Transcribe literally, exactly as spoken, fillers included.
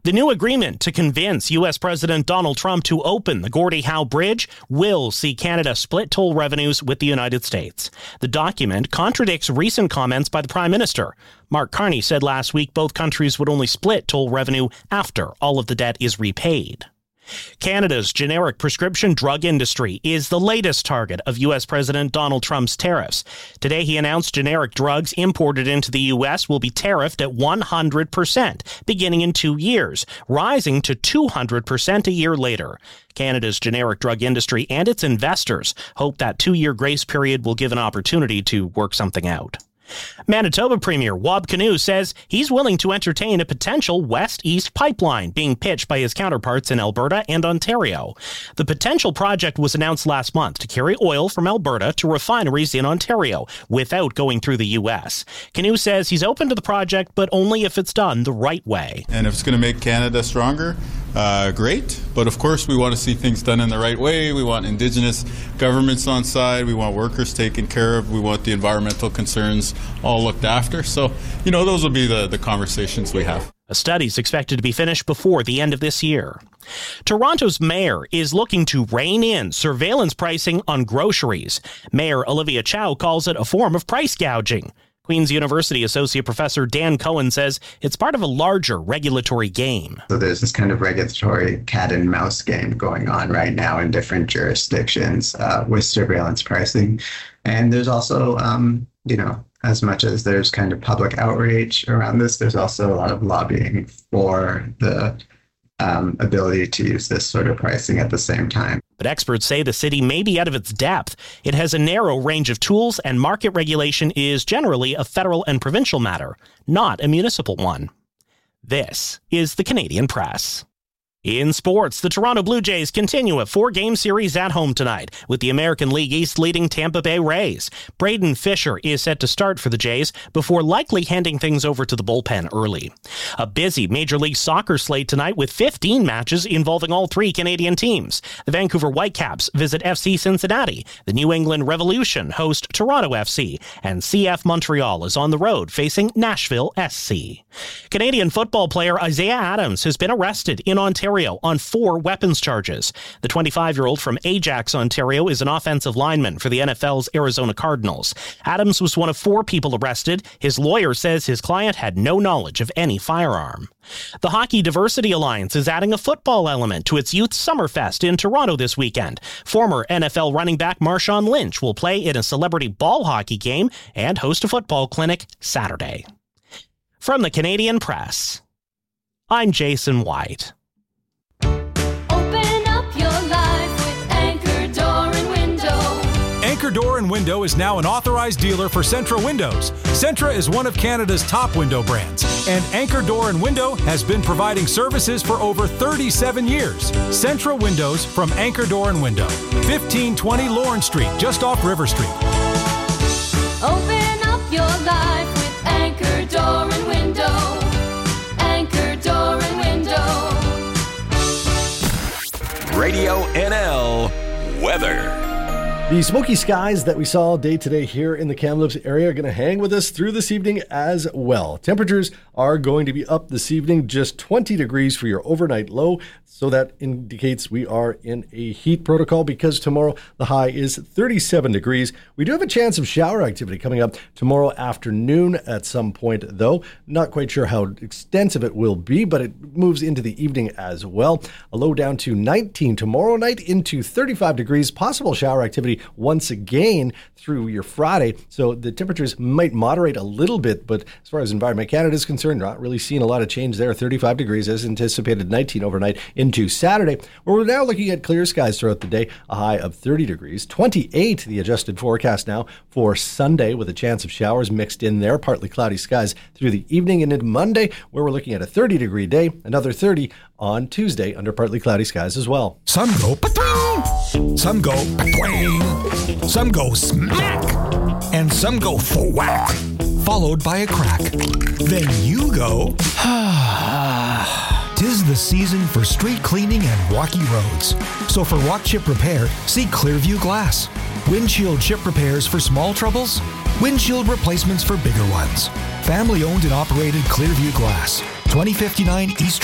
The new agreement to convince U S President Donald Trump to open the Gordie Howe Bridge will see Canada split toll revenues with the United States. The document contradicts recent comments by the Prime Minister. Mark Carney said last week both countries would only split toll revenue after all of the debt is repaid. Canada's generic prescription drug industry is the latest target of U S President Donald Trump's tariffs. Today, he announced generic drugs imported into the U S will be tariffed at one hundred percent, beginning in two years, rising to two hundred percent a year later. Canada's generic drug industry and its investors hope that two-year grace period will give an opportunity to work something out. Manitoba Premier Wab Kinew says he's willing to entertain a potential west-east pipeline being pitched by his counterparts in Alberta and Ontario. The potential project was announced last month to carry oil from Alberta to refineries in Ontario without going through the U S. Kinew says he's open to the project, but only if it's done the right way. And if it's going to make Canada stronger, uh, great. But of course, we want to see things done in the right way. We want Indigenous governments on side. We want workers taken care of. We want the environmental concerns all looked after. So, you know, those will be the, the conversations we have. A study is expected to be finished before the end of this year. Toronto's mayor is looking to rein in surveillance pricing on groceries. Mayor Olivia Chow calls it a form of price gouging. Queen's University Associate Professor Dan Cohen says it's part of a larger regulatory game. So there's this kind of regulatory cat and mouse game going on right now in different jurisdictions uh, with surveillance pricing. And there's also, um, you know, as much as there's kind of public outrage around this, there's also a lot of lobbying for the um, ability to use this sort of pricing at the same time. But experts say the city may be out of its depth. It has a narrow range of tools, and market regulation is generally a federal and provincial matter, not a municipal one. This is the Canadian Press. In sports, the Toronto Blue Jays continue a four-game series at home tonight, with the American League East leading Tampa Bay Rays. Braden Fisher is set to start for the Jays before likely handing things over to the bullpen early. A busy Major League Soccer slate tonight with fifteen matches involving all three Canadian teams. The Vancouver Whitecaps visit F C Cincinnati. The New England Revolution host Toronto F C, and C F Montreal is on the road facing Nashville S C. Canadian football player Isaiah Adams has been arrested in Ontario on four weapons charges. The twenty-five-year-old from Ajax, Ontario, is an offensive lineman for the N F L's Arizona Cardinals. Adams was one of four people arrested. His lawyer says his client had no knowledge of any firearm. The Hockey Diversity Alliance is adding a football element to its Youth Summerfest in Toronto this weekend. Former N F L running back Marshawn Lynch will play in a celebrity ball hockey game and host a football clinic Saturday. From the Canadian Press, I'm Jason White. Anchor Door and Window is now an authorized dealer for Centra Windows. Centra is one of Canada's top window brands, and Anchor Door and Window has been providing services for over thirty-seven years. Centra Windows from Anchor Door and Window, fifteen twenty Lawrence Street, just off River Street. Open up your life with Anchor Door and Window. Anchor Door and Window. Radio N L weather. The smoky skies that we saw day to day here in the Kamloops area are going to hang with us through this evening as well. Temperatures are going to be up this evening, just twenty degrees for your overnight low. So that indicates we are in a heat protocol because tomorrow the high is thirty-seven degrees. We do have a chance of shower activity coming up tomorrow afternoon at some point, though. Not quite sure how extensive it will be, but it moves into the evening as well. A low down to nineteen tomorrow night, into thirty-five degrees. Possible shower activity once again through your Friday. So the temperatures might moderate a little bit, but as far as Environment Canada is concerned, not really seeing a lot of change there. thirty-five degrees as anticipated, nineteen overnight into Saturday, where we're now looking at clear skies throughout the day, a high of thirty degrees. twenty-eight, the adjusted forecast now for Sunday, with a chance of showers mixed in there, partly cloudy skies through the evening, and into Monday, where we're looking at a thirty degree day, another thirty on Tuesday under partly cloudy skies as well. Some go pa-twing, some go pa-twing, some go smack, and some go thwack, followed by a crack. Then you go, ah. 'Tis the season for street cleaning and rocky roads. So for rock chip repair, see Clearview Glass. Windshield chip repairs for small troubles, windshield replacements for bigger ones. Family owned and operated Clearview Glass, twenty fifty-nine East